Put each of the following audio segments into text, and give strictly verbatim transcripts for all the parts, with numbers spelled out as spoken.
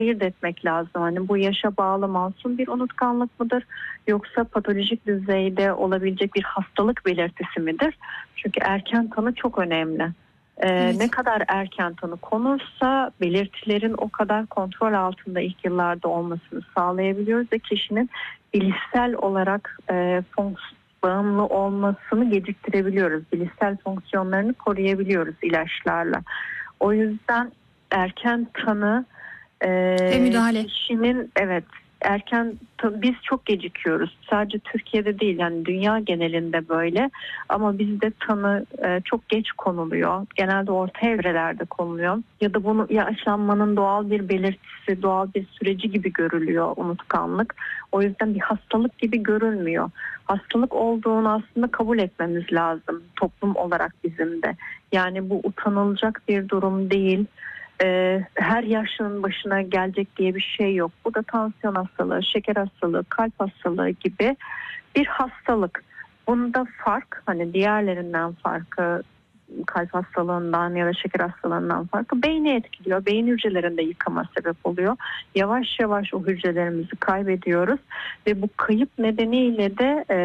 ayırt etmek lazım. Hani bu yaşa bağlı masum bir unutkanlık mıdır? Yoksa patolojik düzeyde olabilecek bir hastalık belirtisi midir? Çünkü erken tanı çok önemli. Ee, evet. Ne kadar erken tanı konursa belirtilerin o kadar kontrol altında ilk yıllarda olmasını sağlayabiliyoruz ve kişinin bilişsel olarak e, fonksiyon bağımlı olmasını geciktirebiliyoruz. Bilişsel fonksiyonlarını koruyabiliyoruz ilaçlarla. O yüzden erken tanı e, ve müdahale. Kişinin evet erken biz çok gecikiyoruz. Sadece Türkiye'de değil, yani dünya genelinde böyle. Ama bizde tanı e, çok geç konuluyor. Genelde orta evrelerde konuluyor. Ya da bunu yaşlanmanın doğal bir belirtisi, doğal bir süreci gibi görülüyor unutkanlık. O yüzden bir hastalık gibi görülmüyor. Hastalık olduğunu aslında kabul etmemiz lazım toplum olarak bizim de. Yani bu utanılacak bir durum değil. Ee, her yaşlının başına gelecek diye bir şey yok. Bu da tansiyon hastalığı, şeker hastalığı, kalp hastalığı gibi bir hastalık. Bunda fark, hani diğerlerinden farkı, kalp hastalığından ya da şeker hastalığından farkı beyni etkiliyor. Beyin hücrelerinde yıkama sebep oluyor. Yavaş yavaş o hücrelerimizi kaybediyoruz ve bu kayıp nedeniyle de e,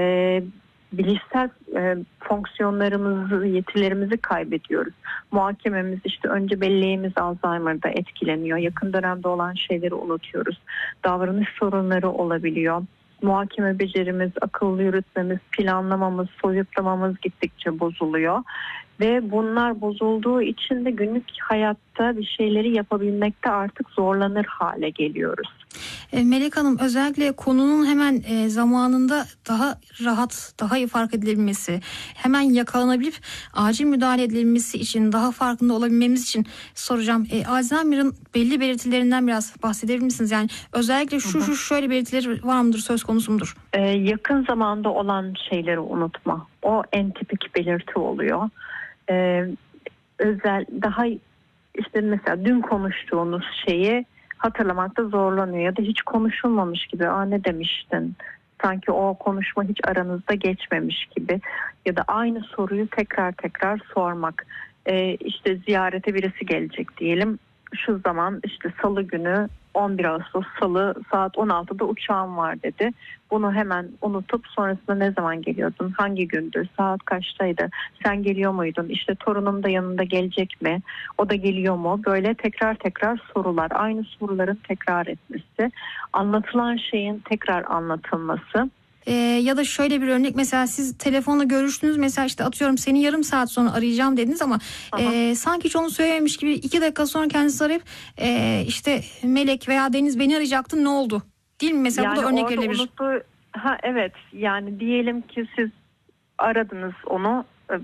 bilişsel e, fonksiyonlarımızı, yetilerimizi kaybediyoruz. Muhakememiz, işte önce belleğimiz Alzheimer'da etkileniyor. Yakın dönemde olan şeyleri unutuyoruz. Davranış sorunları olabiliyor. Muhakeme becerimiz, akıllı yürütmemiz, planlamamız, soyutlamamız gittikçe bozuluyor. Ve bunlar bozulduğu için de günlük hayatta bir şeyleri yapabilmekte artık zorlanır hale geliyoruz. E, Melek Hanım, özellikle konunun hemen e, zamanında daha rahat, daha iyi fark edilebilmesi, hemen yakalanabilip acil müdahale edilmesi için, daha farkında olabilmemiz için soracağım. E, Alzheimer'ın belli belirtilerinden biraz bahsedebilir misiniz? Yani özellikle şu şu şöyle belirtileri var mıdır, söz konusu mudur? E, yakın zamanda olan şeyleri unutma. O en tipik belirti oluyor. Ee, özel daha işte mesela dün konuştuğunuz şeyi hatırlamakta zorlanıyor ya da hiç konuşulmamış gibi, aa ne demiştin, sanki o konuşma hiç aranızda geçmemiş gibi ya da aynı soruyu tekrar tekrar sormak. Ee, işte ziyarete birisi gelecek diyelim, şu zaman işte salı günü on bir Ağustos salı saat on altıda uçağım var dedi. Bunu hemen unutup sonrasında ne zaman geliyordun, hangi gündü, saat kaçtaydı, sen geliyor muydun, işte torunum da yanında gelecek mi, o da geliyor mu, böyle tekrar tekrar sorular, aynı soruların tekrar etmesi, anlatılan şeyin tekrar anlatılması. Ee, ya da şöyle bir örnek, mesela siz telefonla görüştünüz, mesela işte atıyorum seni yarım saat sonra arayacağım dediniz ama e, sanki hiç onu söylememiş gibi iki dakika sonra kendisi arayıp e, işte Melek veya Deniz beni arayacaktı, ne oldu? Değil mi? Mesela yani bu da örnek verilebilir. Unuttu, ha evet, yani diyelim ki siz aradınız onu,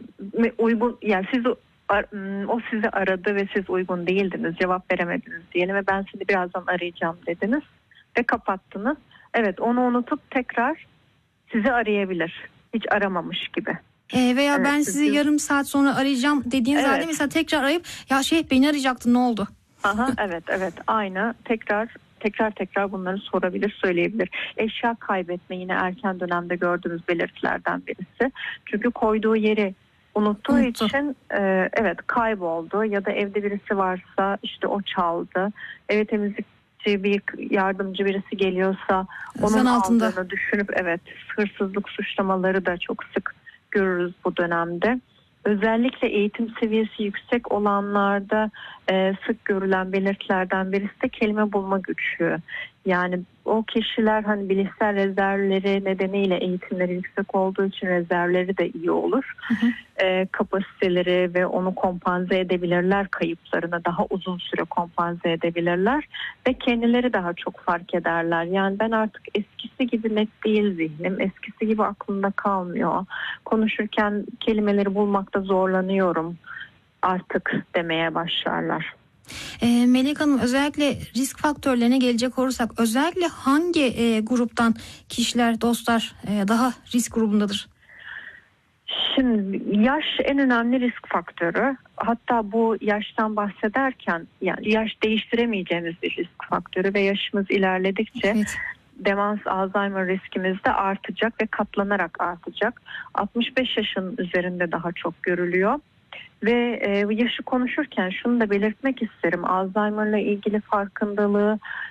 uygun, yani siz o sizi aradı ve siz uygun değildiniz, cevap veremediniz diyelim ve ben seni birazdan arayacağım dediniz ve kapattınız. Evet, onu unutup tekrar sizi arayabilir, hiç aramamış gibi. Ee, veya evet, ben sizi siz... yarım saat sonra arayacağım dediğiniz evet. halde mesela tekrar arayıp ya şey beni arayacaktın, ne oldu? Aha, evet evet aynı tekrar tekrar tekrar bunları sorabilir, söyleyebilir. Eşya kaybetme yine erken dönemde gördüğümüz belirtilerden birisi. Çünkü koyduğu yeri unuttuğu Unuttu. için e, evet kayboldu ya da evde birisi varsa işte o çaldı. Eve temizlik bir yardımcı birisi geliyorsa onun aldığını düşünüp evet hırsızlık suçlamaları da çok sık görürüz bu dönemde. Özellikle eğitim seviyesi yüksek olanlarda e, sık görülen belirtilerden birisi de kelime bulma güçlüğü. Yani o kişiler hani bilişsel rezervleri nedeniyle eğitimleri yüksek olduğu için rezervleri de iyi olur. Hı hı. E, kapasiteleri ve onu kompanze edebilirler, kayıplarını daha uzun süre kompanze edebilirler ve kendileri daha çok fark ederler. Yani ben artık eskisi gibi net değil zihnim, eskisi gibi aklımda kalmıyor. Konuşurken kelimeleri bulmakta zorlanıyorum artık demeye başlarlar. E, Melek Hanım, özellikle risk faktörlerine gelecek olursak özellikle hangi e, gruptan kişiler, dostlar e, daha risk grubundadır? Şimdi yaş en önemli risk faktörü. Hatta bu yaştan bahsederken yani yaş değiştiremeyeceğimiz bir risk faktörü ve yaşımız ilerledikçe evet. demans, Alzheimer riskimiz de artacak ve katlanarak artacak. altmış beş yaşın üzerinde daha çok görülüyor. Ve e, yaşı konuşurken şunu da belirtmek isterim. Alzheimer'la ilgili farkındalığı